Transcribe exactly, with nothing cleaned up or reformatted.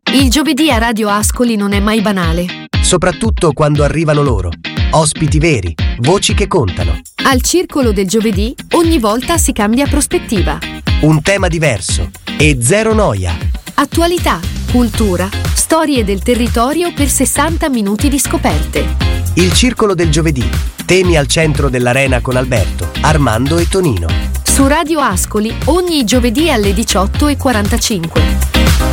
Il giovedì a Radio Ascoli non è mai banale. Soprattutto quando arrivano loro. Ospiti veri, voci che contano. Al Circolo del Giovedì ogni volta si cambia prospettiva. Un tema diverso e zero noia. Attualità, cultura, storie del territorio per sessanta minuti di scoperte. Il Circolo del Giovedì. Temi al centro dell'arena con Alberto, Armando e Tonino. Su Radio Ascoli ogni giovedì alle diciotto e quarantacinque.